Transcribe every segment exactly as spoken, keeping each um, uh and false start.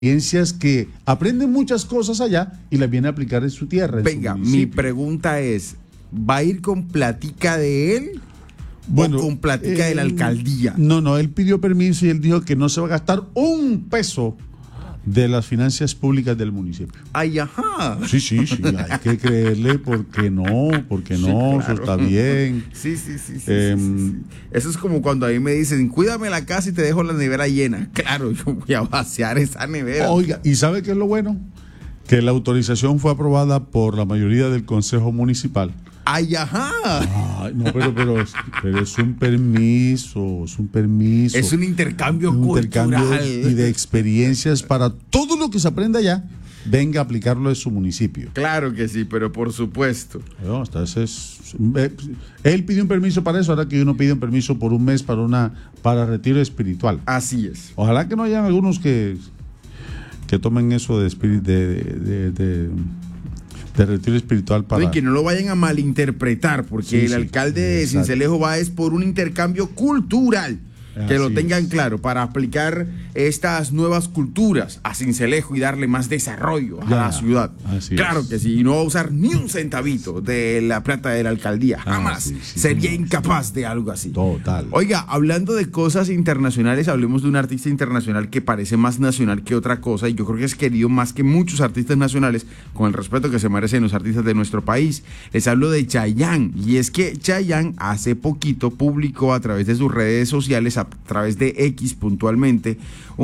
experiencias que aprenden muchas cosas allá y las viene a aplicar en su tierra. En Venga, su mi pregunta es, ¿va a ir con platica de él bueno, o con platica eh, de la alcaldía? No, no, él pidió permiso y él dijo que no se va a gastar un peso de las finanzas públicas del municipio. Ay, ajá. Sí, sí, sí, hay que creerle porque no, porque no, Sí, claro. eso está bien. Sí, sí, sí, sí, Eh, sí, sí, sí. Eso es como cuando a mí me dicen, cuídame la casa y te dejo la nevera llena. Claro, yo voy a vaciar esa nevera. Oiga, ¿y sabe qué es lo bueno? Que la autorización fue aprobada por la mayoría del Consejo Municipal. Ay, ajá. Ay, no, pero, pero, es, pero es un permiso, es un permiso. Es un intercambio un cultural. intercambio y de experiencias para todo lo que se aprenda allá, venga a aplicarlo en su municipio. Claro que sí, pero por supuesto. No, hasta ese es, eh, él pidió un permiso para eso, ahora que uno pide un permiso por un mes para una para retiro espiritual. Así es. Ojalá que no hayan algunos que, que tomen eso de, espíritu, de, de, de, de retiro espiritual para... No, y que no lo vayan a malinterpretar, porque Sí, el sí, alcalde de exacto. Sincelejo va es por un intercambio cultural. Que Así lo tengan es. claro, para aplicar estas nuevas culturas a Sincelejo y darle más desarrollo a Ya, la ciudad. así Claro es. que sí, y no va a usar ni un centavito de la plata de la alcaldía, jamás. Ah, sí, sí, Sería señor, incapaz sí. de algo así. Total. Oiga, hablando de cosas internacionales, hablemos de un artista internacional que parece más nacional que otra cosa, y yo creo que es querido más que muchos artistas nacionales, con el respeto que se merecen los artistas de nuestro país. Les hablo de Chayanne, y es que Chayanne hace poquito publicó a través de sus redes sociales, a través de X puntualmente,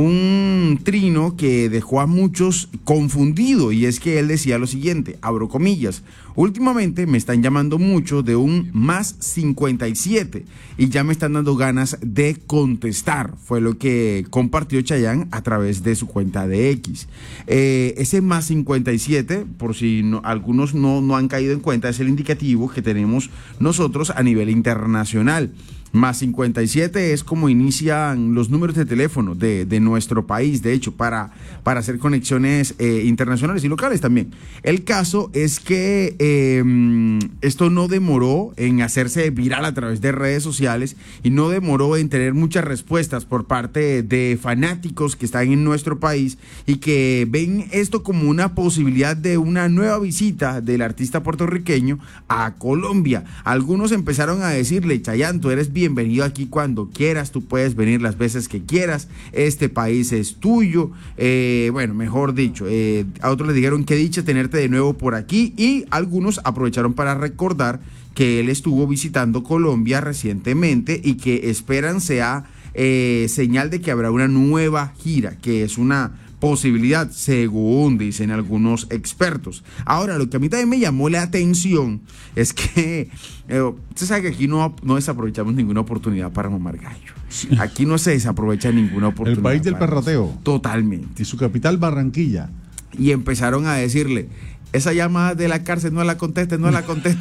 un trino que dejó a muchos confundido, y es que él decía lo siguiente, abro comillas: últimamente me están llamando mucho de un más cincuenta y siete y ya me están dando ganas de contestar, fue lo que compartió Chayanne a través de su cuenta de X. Eh, ese más cincuenta y siete, por si no, algunos no, no han caído en cuenta, es el indicativo que tenemos nosotros a nivel internacional. Más cincuenta y siete es como inician los números de teléfono de, de nuestro país, de hecho, para, para hacer conexiones eh, internacionales y locales también. El caso es que eh, esto no demoró en hacerse viral a través de redes sociales y no demoró en tener muchas respuestas por parte de fanáticos que están en nuestro país y que ven esto como una posibilidad de una nueva visita del artista puertorriqueño a Colombia. Algunos empezaron a decirle: Chayanne, tú eres bienvenido aquí cuando quieras, tú puedes venir las veces que quieras, este país es tuyo. Eh, bueno, mejor dicho, eh, a otros les dijeron qué dicha tenerte de nuevo por aquí, y algunos aprovecharon para recordar que él estuvo visitando Colombia recientemente y que esperan sea eh, señal de que habrá una nueva gira, que es una posibilidad, según dicen algunos expertos. Ahora, lo que a mí también me llamó la atención es que eh, usted sabe que aquí no, no desaprovechamos ninguna oportunidad para mamar gallo. Aquí no se desaprovecha ninguna oportunidad. El país del para perrateo. eso. Totalmente. Y su capital, Barranquilla. Y empezaron a decirle: esa llamada de la cárcel no la conteste, no la conteste.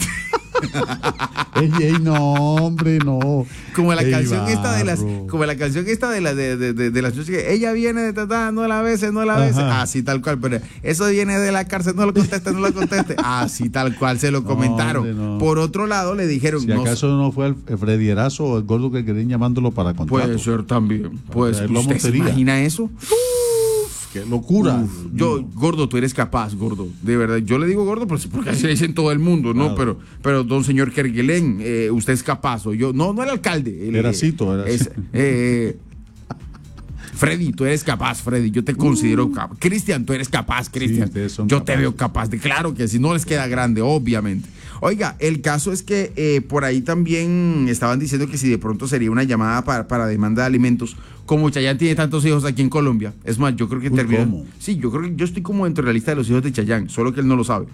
Ey, ey, no, hombre, no. Como la Ey, canción esta de las, barro. como la canción esta de la de, de, de, de las que ella viene de tratar, no la beses, no la beses, Ajá. así tal cual, pero eso viene de la cárcel, no lo conteste, no lo conteste, así tal cual se lo No, comentaron. hombre, no. Por otro lado le dijeron, Si no, acaso no fue el Freddy Erazo o el gordo que querían llamándolo para contrato. puede ser también, pues traerlo a ¿usted se Montería. imagina eso? Qué locura. Uf, yo, gordo, tú eres capaz, gordo. De verdad, yo le digo gordo pues, porque así le dicen todo el mundo, ¿no? Claro. Pero, pero don señor Kerguelén, eh, usted es capaz. O yo, no, no el alcalde. El, Eracito, eh, Eracito. es, eh, Freddy, tú eres capaz, Freddy. Yo te considero capaz. Cristian, tú eres capaz, Cristian. ustedes son yo te capaces. veo capaz de, claro que si no les queda grande, obviamente. Oiga, el caso es que eh, por ahí también estaban diciendo que si de pronto sería una llamada para, para demanda de alimentos, como Chayanne tiene tantos hijos aquí en Colombia. Es más, yo creo que Uy, termina. ¿cómo? Sí, yo creo que yo estoy como dentro de la lista de los hijos de Chayanne, solo que él no lo sabe.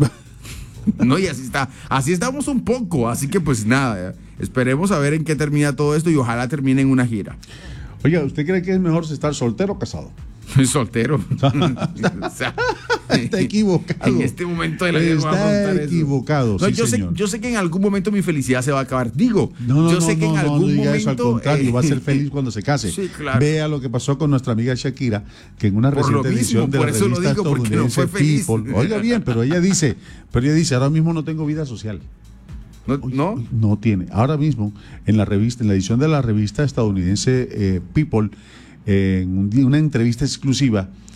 No, y así está, así estamos un poco, así que pues nada, esperemos a ver en qué termina todo esto y ojalá termine en una gira. Oiga, ¿usted cree que es mejor estar soltero o casado? Soy soltero. O sea, Está equivocado. en este momento de la vida no va a Está afrontar eso. equivocado, No, sí, yo sé, señor. yo sé que en algún momento mi felicidad se va a acabar. Digo, No, no, yo no, sé que no, en no, algún no diga momento. eso, al contrario, eh, va a ser feliz cuando se case. Sí, claro. Vea lo que pasó con nuestra amiga Shakira, que en una Por lo reciente mismo, edición de por la eso lo revista digo, porque no fue estadounidense feliz. People, oiga bien, pero ella dice, pero ella dice, ahora mismo no tengo vida social. ¿No? ¿No? No tiene. Ahora mismo, en la revista, en la edición de la revista estadounidense eh, People, eh, en un día- una entrevista exclusiva,